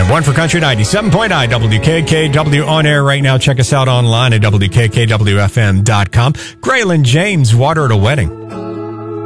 Born for Country 97.9 WKKW on air right now. Check us out online at WKKWFM.com. Graylin James, Water at a Wedding.